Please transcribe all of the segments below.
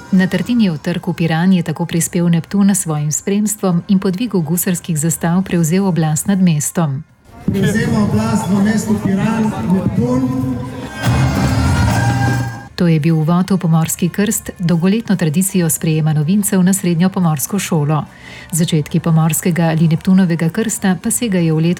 Na Tartinijev trg v Piran je tako prispel Neptun s svojim spremstvom in po dvigu gusarskih zastav prevzel oblast nad mestom. Prevzema oblast v mestu Piran, Neptun. To je bil uvod v pomorski krst, dolgoletno tradicijo sprejema novincev na srednjo pomorsko šolo. Začetki pomorskega ali Neptunovega krsta pa segajo v leto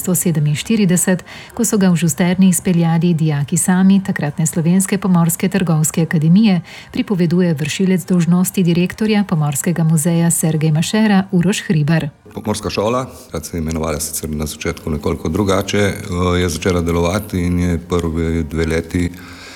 1947, ko so ga v Žusterni izpeljali dijaki sami takratne Slovenske pomorske trgovske akademije, pripoveduje vršilec dolžnosti direktorja Pomorskega muzeja Sergej Mašera Uroš Hribar. Pomorska šola, kad se je imenovala sicer na začetku nekoliko drugače, je začela delovati in je prvi 2 leti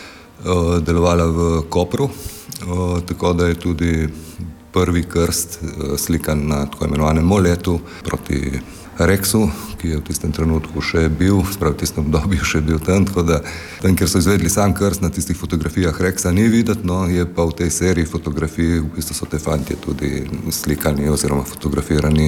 delovala v Kopru, tako da je tudi prvi krst slikan na tako imenovanem moletu proti Reksu, ki je v tistem trenutku še bil, spravi v tistem obdobju še bil tam, tako da tam, kjer so izvedli sam krst, na tistih fotografijah Reksa ni videti, no, je pa v tej seriji fotografij, v bistvu so te fantje tudi slikani oziroma fotografirani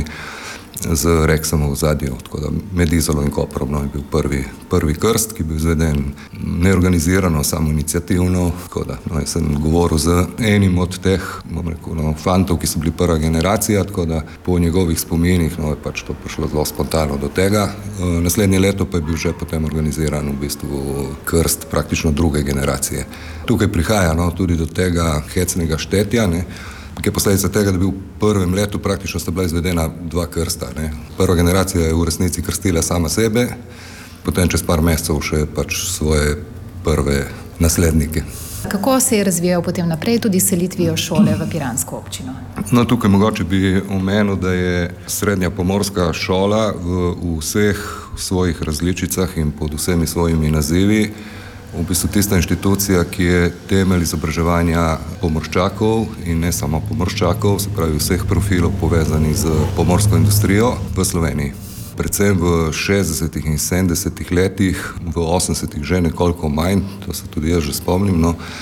z Reksom v zadju, tako da med Izolo in Koprom je bil prvi krst, ki je bil izveden neorganizirano, samo iniciativno, tako da jaz sem govoril z enim od teh, fantov, ki so bili prva generacija, tako da po njegovih spominih je pač to prišlo zelo spontano do tega. Naslednje leto pa je bil že potem organiziran v bistvu krst praktično druge generacije. Tukaj prihaja tudi do tega hecnega štetja, ki je posledica tega, da bi v prvem letu praktično sta bila izvedena 2 krsta. Prva generacija je v resnici krstila sama sebe, potem čez par mesecev še pač svoje prve naslednike. Kako se je razvijal potem naprej tudi selitvijo šole v piransko občino? Tukaj mogoče bi omenil, da je srednja pomorska šola v vseh svojih različicah in pod vsemi svojimi nazivi v bistvu tista inštitucija, ki je temelj izobraževanja pomorščakov in ne samo pomorščakov, se pravi vseh profilov povezanih z pomorsko industrijo v Sloveniji. Predvsem v 60. in 70. letih, v 80. že nekoliko manj, to se tudi jaz že spomnim,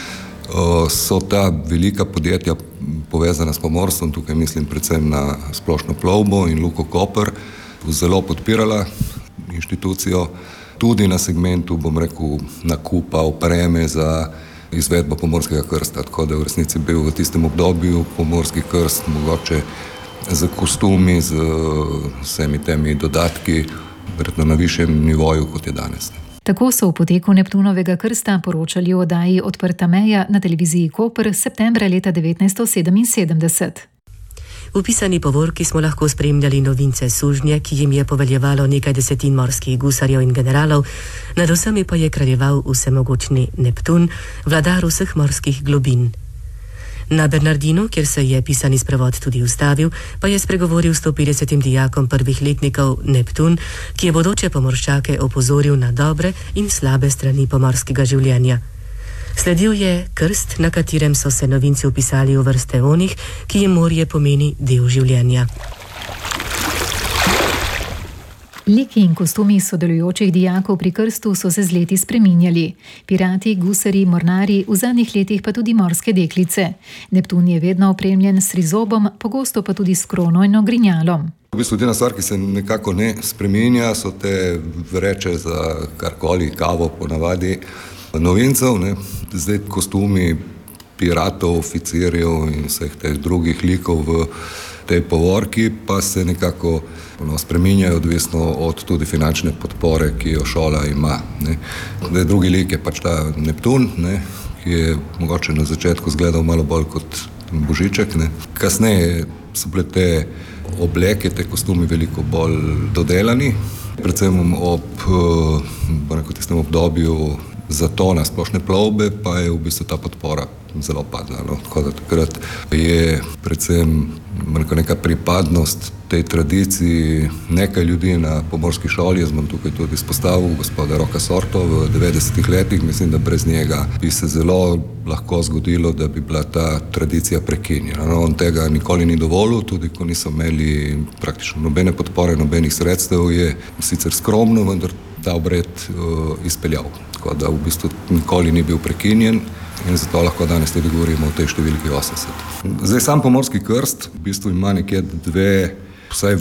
so ta velika podjetja povezana s pomorstvom, tukaj mislim predvsem na Splošno plovbo in Luko Koper, zelo podpirala inštitucijo, tudi na segmentu, nakupa opreme za izvedbo pomorskega krsta, tako da v resnici bil v tistem obdobju pomorski krst mogoče z kostumi, z vsemi temi dodatki, verjetno na višjem nivoju, kot je danes. Tako so v poteku Neptunovega krsta poročali o oddaji Odprta meja na televiziji Koper septembra leta 1977. V pisani povorki smo lahko spremljali novince sužnje, ki jim je poveljevalo nekaj desetin morskih gusarjev in generalov, nad vsemi pa je kraljeval vsemogočni Neptun, vladar vseh morskih globin. Na Bernardinu, kjer se je pisani sprevod tudi ustavil, pa je spregovoril 150 dijakom prvih letnikov Neptun, ki je bodoče pomorščake opozoril na dobre in slabe strani pomorskega življenja. Sledil je krst, na katerem so se novinci vpisali v vrste onih, ki jim morje pomeni del življenja. Liki in kostumi sodelujočih dijakov pri krstu so se z leti spreminjali. Pirati, gusari, mornari, v zadnjih letih pa tudi morske deklice. Neptun je vedno opremljen s trizobom, pogosto pa tudi s krono in ogrinjalom. V bistvu edina stvar, ki se nekako ne spreminja, so te vreče za karkoli, kavo ponavadi novincev, zdaj kostumi piratov, oficirjev in vseh teh drugih likov v tej povorki pa se nekako spreminjajo odvisno od tudi finančne podpore, ki jo šola ima. Drugi lik je pač ta Neptun, ki je mogoče na začetku izgledal malo bolj kot božiček. Kasneje so bile te obleke, te kostumi veliko bolj dodelani, predvsem ob tistem obdobju zatona Splošne plovbe pa je v bistvu ta podpora zelo padla. Tako da takrat je predvsem neka pripadnost tej tradiciji nekaj ljudi na pomorski šoli, jaz bom tukaj tudi izpostavil gospoda Roka Sorto v 90. letih, mislim, da brez njega bi se zelo lahko zgodilo, da bi bila ta tradicija prekinjena. On tega nikoli ni dovolil, tudi ko niso imeli praktično nobene podpore, nobenih sredstev, je sicer skromno, vendar ta obred izpeljal. Tako da v bistvu nikoli ni bil prekinjen in zato lahko danes tudi govorimo o tej številki 80. Zdaj sam pomorski krst v bistvu ima nekje vsaj v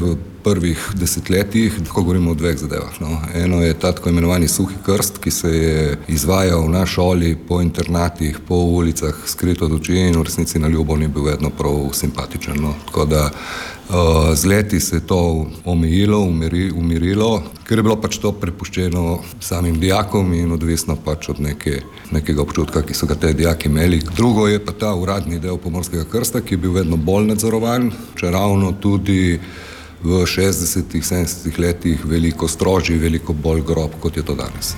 prvih desetletjih, lahko govorimo o dveh zadevah. No. Eno je ta tako imenovani suhi krst, ki se je izvajal na šoli, po internatih, po ulicah, skrit od oči in v resnici na ljubo ni bil vedno prav simpatičen. No. Tako da z leti se je to omejilo, umirilo, ker je bilo pač to prepuščeno samim dijakom in odvisno pač od nekega občutka, ki so ga te dijaki imeli. Drugo je pa ta uradni del pomorskega krsta, ki je bil vedno bolj nadzorovan, čeravno tudi v 60-ih, 70-ih letih veliko strožji, veliko bolj grob, kot je to danes.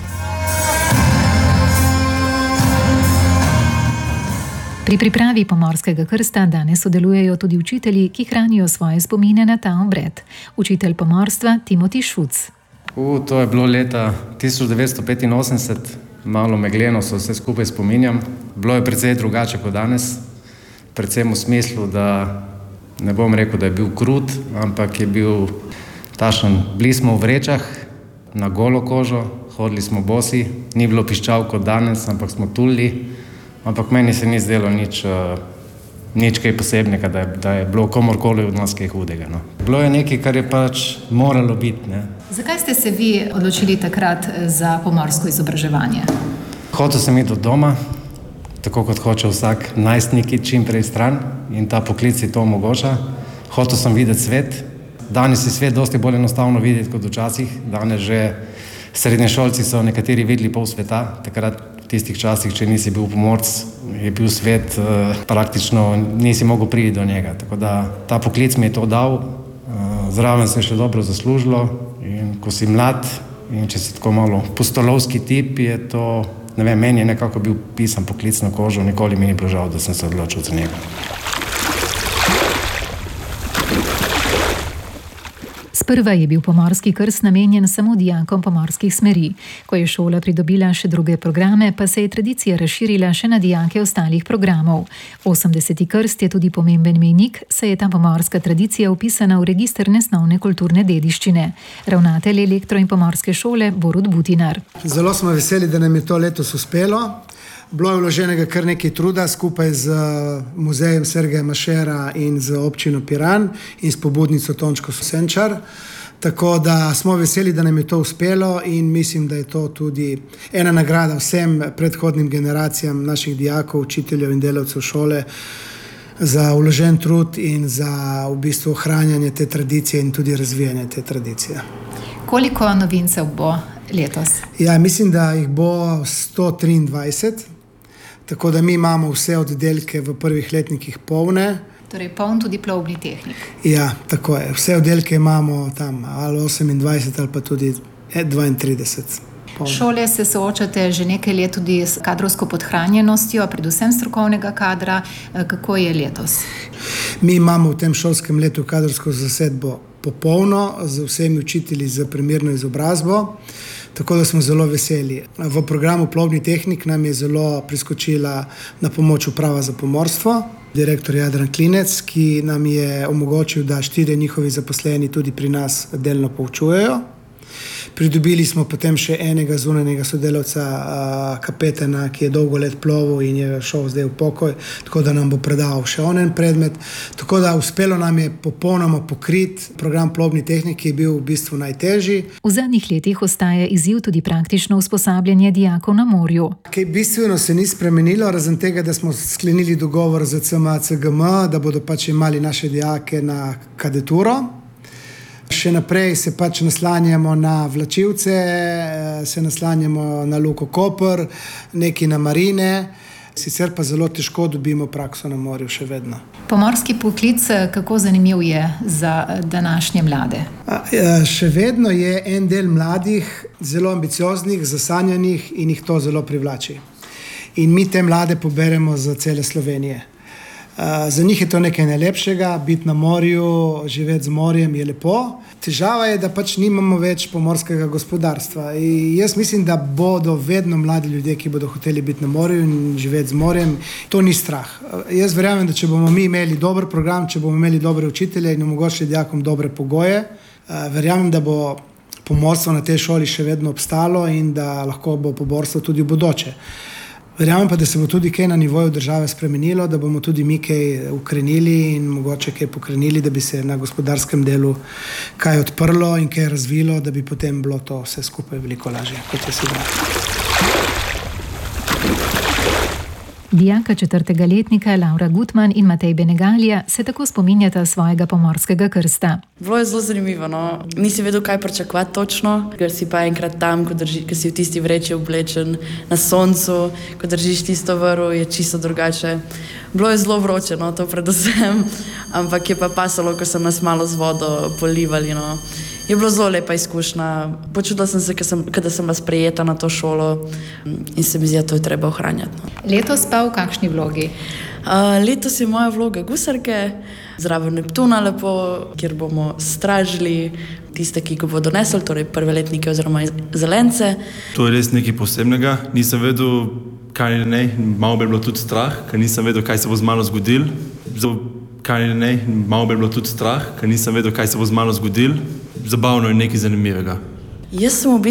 Pri pripravi pomorskega krsta danes sodelujejo tudi učitelji, ki hranijo svoje spomine na ta obred. Učitelj pomorstva Timotej Šuc. To je bilo leta 1985, malo megleno se vse skupaj spominjam. Bilo je precej drugače kot danes, predvsem v smislu, da ne bom rekel, da je bil krut, ampak je bil tašen. Bili smo v vrečah, na golo kožo, hodili smo bosi, ni bilo piščal kot danes, ampak smo tulili. Ampak meni se ni zdelo nič kaj posebnega, da je bilo komorkoli od nas kaj hudega. No. Bilo je nekaj, kar je pač moralo biti. Ne. Zakaj ste se vi odločili takrat za pomorsko izobraževanje? Hotel sem iti od doma, tako kot hoče vsak najstnik čim prej stran in ta poklic je to omogoča. Hotel sem videti svet. Danes je svet dosti bolj enostavno videti kot včasih. Danes že srednješolci so nekateri videli pol sveta. Takrat v tistih časih, če nisi bil pomorc, je bil svet praktično, nisi mogel priti do njega. Tako da ta poklic mi je to dal, zraven se je še dobro zaslužilo in ko si mlad in če si tako malo pustolovski tip, je to, ne vem, meni je nekako bil pisan poklic na kožo, nikoli mi ni bilo žal, da sem se odločil za njega. Sprva je bil pomorski krst namenjen samo dijakom pomorskih smeri. Ko je šola pridobila še druge programe, pa se je tradicija razširila še na dijake ostalih programov. 80. krst je tudi pomemben mejnik, saj je ta pomorska tradicija vpisana v register nesnovne kulturne dediščine. Ravnatelj elektro- in pomorske šole Borut Butinar. Zelo smo veseli, da nam je to letos uspelo. Bilo je vloženega kar nekaj truda skupaj z muzejem Sergeja Mašera in z občino Piran in s pobudnico Tončko Senčar. Tako da smo veseli, da nam je to uspelo in mislim, da je to tudi ena nagrada vsem predhodnim generacijam naših dijakov, učiteljev in delavcev šole za vložen trud in za v bistvu ohranjanje te tradicije in tudi razvijanje te tradicije. Koliko novincev bo letos? Ja, mislim, da jih bo 123. Tako da mi imamo vse oddelke v prvih letnikih polne. Torej poln tudi plovbni tehnik. Ja, tako je. Vse oddelke imamo tam ali 28 ali pa tudi 32. Polne. Šole se soočate že nekaj let tudi s kadrovsko podhranjenostjo, predvsem strokovnega kadra. Kako je letos? Mi imamo v tem šolskem letu kadrovsko zasedbo popolno, z vsemi učitelji z primerno izobrazbo. Tako da smo zelo veseli. V programu plovbni tehnik nam je zelo priskočila na pomoč uprava za pomorstvo, direktor Jadran Klinec, ki nam je omogočil, da 4 njihovi zaposleni tudi pri nas delno poučujejo. Pridobili smo potem še enega zunanjega sodelavca, kapetana, ki je dolgo let plovil in je šel zdaj v pokoj, tako da nam bo predaval še en predmet. Tako da uspelo nam je popolnoma pokrit program plovbni tehniki, ki je bil v bistvu najtežji. V zadnjih letih ostaja izziv tudi praktično usposabljanje dijakov na morju. Kaj bistveno se ni spremenilo, razen tega, da smo sklenili dogovor z CMA-CGM, da bodo pač imeli naše dijake na kadeturo. Še naprej se pač naslanjamo na vlačilce, se naslanjamo na Luko Koper, neki na marine, sicer pa zelo težko dobimo prakso na morju še vedno. Pomorski poklic, kako zanimiv je za današnje mlade? Še vedno je en del mladih zelo ambicioznih, zasanjanih in jih to zelo privlači. In mi te mlade poberemo za cele Slovenije. Za njih je to nekaj najlepšega, biti na morju, živeti z morjem je lepo. Težava je, da pač nimamo več pomorskega gospodarstva. In jaz mislim, da bodo vedno mladi ljudje, ki bodo hoteli biti na morju in živeti z morjem. To ni strah. Jaz verjamem, da če bomo mi imeli dober program, če bomo imeli dobre učitelje in omogočili dijakom dobre pogoje, verjamem, da bo pomorstvo na tej šoli še vedno obstalo in da lahko bo pomorstvo tudi v bodoče. Verjamem pa, da se bo tudi kaj na nivoju države spremenilo, da bomo tudi mi kaj ukrenili in mogoče kaj pokrenili, da bi se na gospodarskem delu kaj odprlo in kaj razvilo, da bi potem bilo to vse skupaj veliko lažje, kot je sedaj. Dijaka 4. letnika Laura Gutman in Matej Benegalija se tako spominjata svojega pomorskega krsta. Bilo je zelo zanimivo, no. Nisi vedel, kaj pričakovati točno, ker si pa enkrat tam, ko si v tisti vreči oblečen na soncu, ko držiš tisto vrv, je čisto drugače. Bilo je zelo vroče, no, to predvsem, ampak je pa pasalo, ko so nas malo z vodo polivali, no. Je bilo zelo lepa izkušnja. Počutila sem se, kada sem bila sprejeta na to šolo in se mi zdi, da to je treba ohranjati. No. Letos pa v kakšni vlogi? Letos je moja vloga gusarke, zraven Neptuna lepo, kjer bomo stražili tiste, ki ga bodo nesli, torej prveletnike oziroma zelence. To je res nekaj posebnega. Nisem vedel, kaj ne, malo bi bilo tudi strah, ker nisem vedel, kaj se bo z mano zgodil. Malo bi bilo tudi strah, ker nisem vedel, kaj se bo z mano zgodil. Zabavno je nekaj zanimivega. Jaz sem